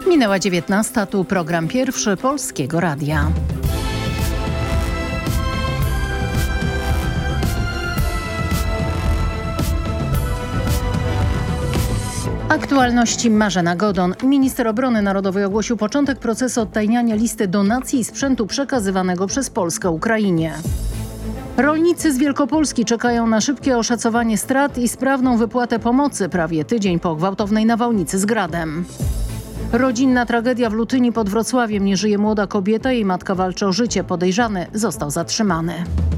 Minęła 19, tu program pierwszy Polskiego Radia. Aktualności Marzena Godon. Minister Obrony Narodowej ogłosił początek procesu odtajniania listy donacji i sprzętu przekazywanego przez Polskę Ukrainie. Rolnicy z Wielkopolski czekają na szybkie oszacowanie strat i sprawną wypłatę pomocy prawie tydzień po gwałtownej nawałnicy z gradem. Rodzinna tragedia w Lutyni pod Wrocławiem. Nie żyje młoda kobieta, jej matka walczy o życie. Podejrzany został zatrzymany.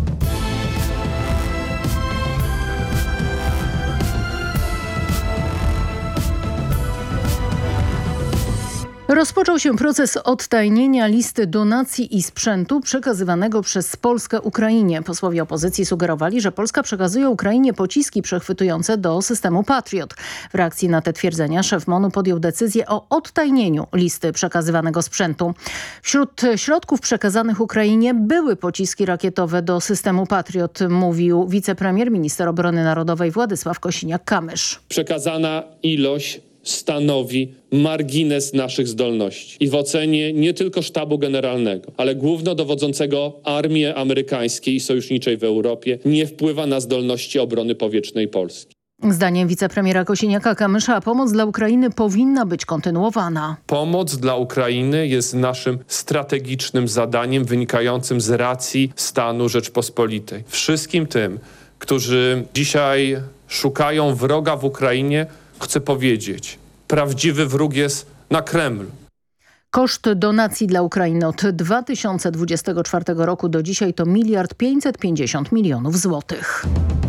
Rozpoczął się proces odtajnienia listy donacji i sprzętu przekazywanego przez Polskę Ukrainie. Posłowie opozycji sugerowali, że Polska przekazuje Ukrainie pociski przechwytujące do systemu Patriot. W reakcji na te twierdzenia szef MON-u podjął decyzję o odtajnieniu listy przekazywanego sprzętu. Wśród środków przekazanych Ukrainie były pociski rakietowe do systemu Patriot, mówił wicepremier, minister obrony narodowej Władysław Kosiniak-Kamysz. Przekazana ilość stanowi margines naszych zdolności. I w ocenie nie tylko sztabu generalnego, ale głównodowodzącego armii amerykańskiej i sojuszniczej w Europie nie wpływa na zdolności obrony powietrznej Polski. Zdaniem wicepremiera Kosiniaka-Kamysza pomoc dla Ukrainy powinna być kontynuowana. Pomoc dla Ukrainy jest naszym strategicznym zadaniem wynikającym z racji stanu Rzeczpospolitej. Wszystkim tym, którzy dzisiaj szukają wroga w Ukrainie, chcę powiedzieć, prawdziwy wróg jest na Kremlu. Koszt donacji dla Ukrainy od 2024 roku do dzisiaj to 1 550 000 000 złotych.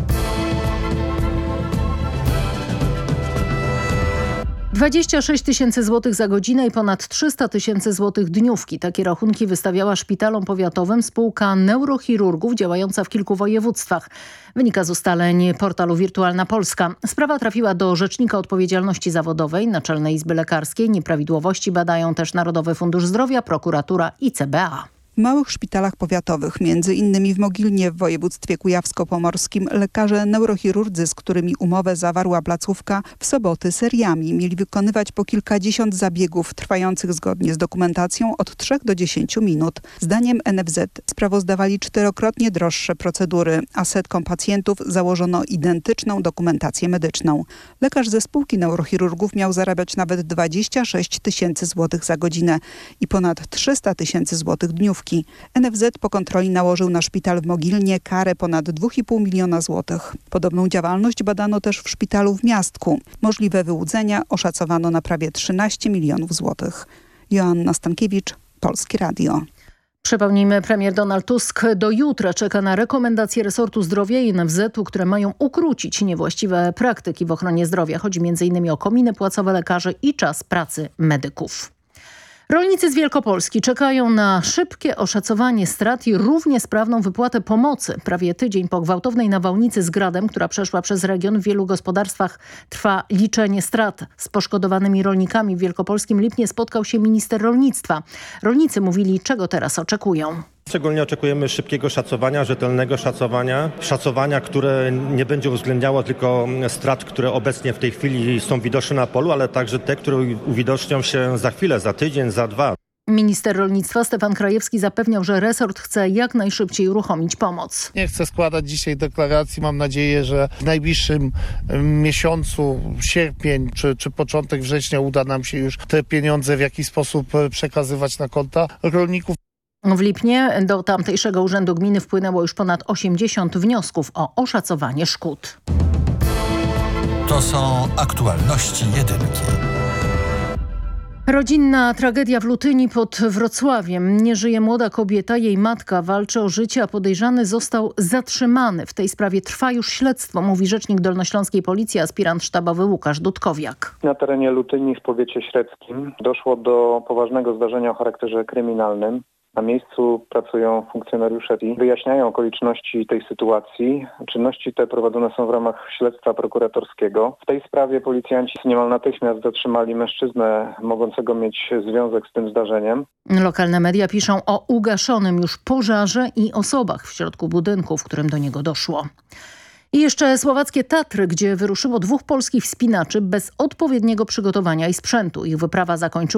$26 000 złotych za godzinę i ponad 300 000 złotych dniówki. Takie rachunki wystawiała szpitalom powiatowym spółka neurochirurgów działająca w kilku województwach. Wynika z ustaleń portalu Wirtualna Polska. Sprawa trafiła do Rzecznika Odpowiedzialności Zawodowej, Naczelnej Izby Lekarskiej. Nieprawidłowości badają też Narodowy Fundusz Zdrowia, prokuratura i CBA. W małych szpitalach powiatowych, między innymi w Mogilnie w województwie kujawsko-pomorskim, lekarze neurochirurdzy, z którymi umowę zawarła placówka, w soboty seriami mieli wykonywać po kilkadziesiąt zabiegów trwających zgodnie z dokumentacją od 3 do 10 minut. Zdaniem NFZ sprawozdawali 4-krotnie droższe procedury, a setkom pacjentów założono identyczną dokumentację medyczną. Lekarz ze spółki neurochirurgów miał zarabiać nawet 26 000 złotych za godzinę i ponad 300 000 złotych dniówki. NFZ po kontroli nałożył na szpital w Mogilnie karę ponad 2,5 miliona złotych. Podobną działalność badano też w szpitalu w Miastku. Możliwe wyłudzenia oszacowano na prawie 13 milionów złotych. Joanna Stankiewicz, Polskie Radio. Przypomnijmy, premier Donald Tusk do jutra czeka na rekomendacje resortu zdrowia i NFZ-u, które mają ukrócić niewłaściwe praktyki w ochronie zdrowia. Chodzi m.in. o kominy płacowe lekarzy i czas pracy medyków. Rolnicy z Wielkopolski czekają na szybkie oszacowanie strat i równie sprawną wypłatę pomocy. Prawie tydzień po gwałtownej nawałnicy z gradem, która przeszła przez region, w wielu gospodarstwach trwa liczenie strat. Z poszkodowanymi rolnikami w wielkopolskim Lipnie spotkał się minister rolnictwa. Rolnicy mówili, czego teraz oczekują. Szczególnie oczekujemy szybkiego szacowania, rzetelnego szacowania, które nie będzie uwzględniało tylko strat, które obecnie w tej chwili są widoczne na polu, ale także te, które uwidocznią się za chwilę, za tydzień, za 2. Minister rolnictwa Stefan Krajewski zapewniał, że resort chce jak najszybciej uruchomić pomoc. Nie chcę składać dzisiaj deklaracji. Mam nadzieję, że w najbliższym miesiącu, sierpień czy początek września uda nam się już te pieniądze w jakiś sposób przekazywać na konta rolników. W Lipnie do tamtejszego urzędu gminy wpłynęło już ponad 80 wniosków o oszacowanie szkód. To są aktualności jedynki. Rodzinna tragedia w Lutyni pod Wrocławiem. Nie żyje młoda kobieta, jej matka walczy o życie, a podejrzany został zatrzymany. W tej sprawie trwa już śledztwo, mówi rzecznik dolnośląskiej policji, aspirant sztabowy Łukasz Dudkowiak. Na terenie Lutyni w powiecie średzkim doszło do poważnego zdarzenia o charakterze kryminalnym. Na miejscu pracują funkcjonariusze i wyjaśniają okoliczności tej sytuacji. Czynności te prowadzone są w ramach śledztwa prokuratorskiego. W tej sprawie policjanci niemal natychmiast zatrzymali mężczyznę mogącego mieć związek z tym zdarzeniem. Lokalne media piszą o ugaszonym już pożarze i osobach w środku budynku, w którym do niego doszło. I jeszcze słowackie Tatry, gdzie wyruszyło 2 polskich wspinaczy bez odpowiedniego przygotowania i sprzętu. Ich wyprawa zakończyła